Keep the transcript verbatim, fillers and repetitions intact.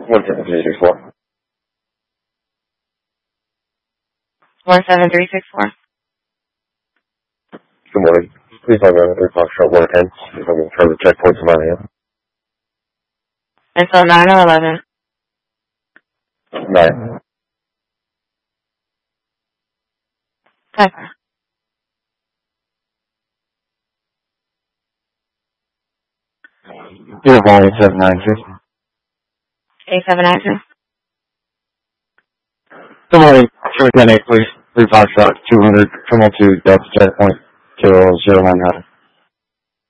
one seven three six four. one seven three six four. Good morning. Please log on at three o'clock sharp one ten. If I'm in charge of checkpoints in my hand. Until nine or eleven. Nine. Pepper. Uniform eight seven nine two. eight seven nine two. Good morning. Two ten eight, please. Three o'clock sharp two hundred. Terminal two, Delta checkpoint. Kilo zero nine nine.